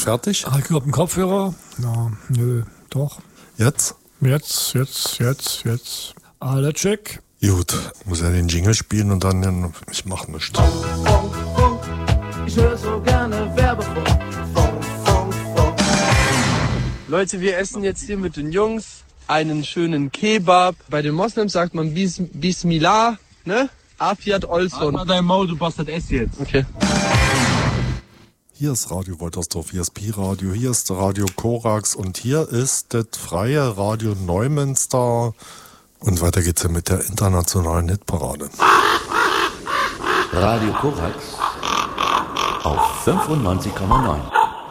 fertig? Ich glaube, einen Kopfhörer? Ja, nö, doch. Jetzt? Jetzt. Alle check. Gut, muss ja den Jingle spielen und dann, ich mach nichts. Funk, ich höre so gerne Werbefunk. Funk. Leute, wir essen jetzt hier mit den Jungs einen schönen Kebab. Bei den Moslems sagt man Bismillah, ne? Afiat Olson. Halt mal dein Maul, du Bastard, ess jetzt. Okay. Hier ist Radio Woltersdorf, hier ist Pi-Radio, hier ist Radio Korax und hier ist das freie Radio Neumünster. Und weiter geht's ja mit der internationalen Hitparade. Radio Korax auf 95,9.